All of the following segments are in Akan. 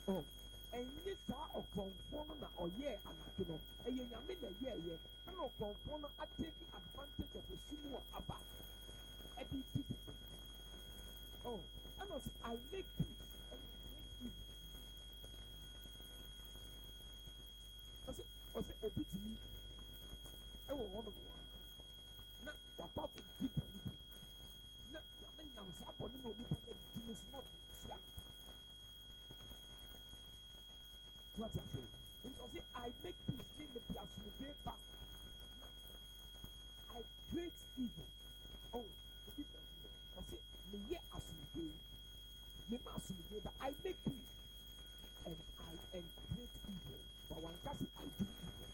Oh, and this are of conform or yeah, and I know, and you mean a year, and of conform, I take advantage of the similar about a bit. Oh, and also I make peace and make evil. I say, a bit to me. I will want to go. Now, what about the people? Now, I mean, I'm sorry, no, it is not. What I say? Because I make peace in the place of the back. I create evil. Oh, the people. I say, me ye asumbe, me masumbe, but I make peace and I create evil. But one case I do evil.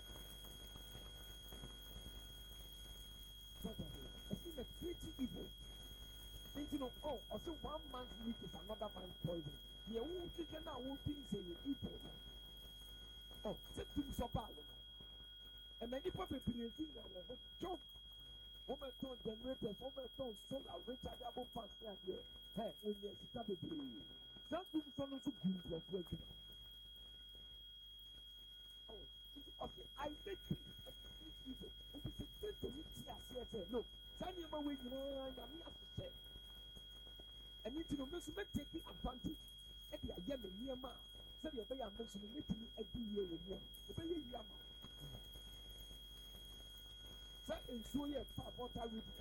What I say? I see me creating evil. Think you know? Oh, I say 1 man's meat is another man's poison. You won't think now. Won't think say evil. Oh, say things so bad. And many people think that joke. Overturn generators, overturn solar, rechargeable fans here. Hey, when you start to be, some people are also good for working. Oh, okay, I make peace and peace evil. And it's a thing to me, say, no, tell me about when I'm here to say. And you know, Miss Met taking advantage. And the Ayam and Yama, said you're very mentioning it to me every year with one. The very Yama. So, in so, yeah, water with